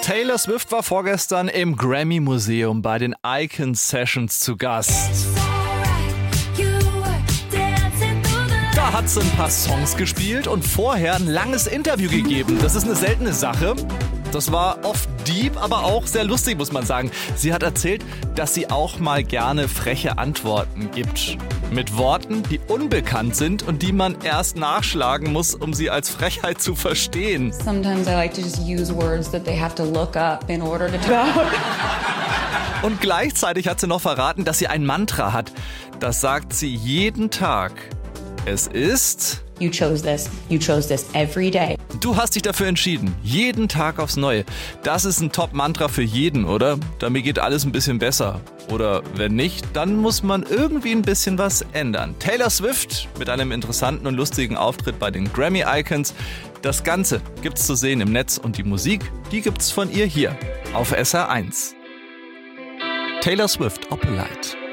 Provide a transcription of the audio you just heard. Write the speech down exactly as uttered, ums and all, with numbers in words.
Taylor Swift war vorgestern im Grammy-Museum bei den Icon Sessions zu Gast. Da hat sie ein paar Songs gespielt und vorher ein langes Interview gegeben. Das ist eine seltene Sache. Das war oft deep, aber auch sehr lustig, muss man sagen. Sie hat erzählt, dass sie auch mal gerne freche Antworten gibt. Mit Worten, die unbekannt sind und die man erst nachschlagen muss, um sie als Frechheit zu verstehen. Sometimes I like to just use words that they have to look up in order to talk. Und gleichzeitig hat sie noch verraten, dass sie ein Mantra hat. Das sagt sie jeden Tag. Es ist... You chose this. You chose this every day. Du hast dich dafür entschieden. Jeden Tag aufs Neue. Das ist ein Top-Mantra für jeden, oder? Damit geht alles ein bisschen besser. Oder wenn nicht, dann muss man irgendwie ein bisschen was ändern. Taylor Swift mit einem interessanten und lustigen Auftritt bei den Grammy Icons. Das Ganze gibt's zu sehen im Netz und die Musik, die gibt's von ihr hier auf S R eins. Taylor Swift, Opalite.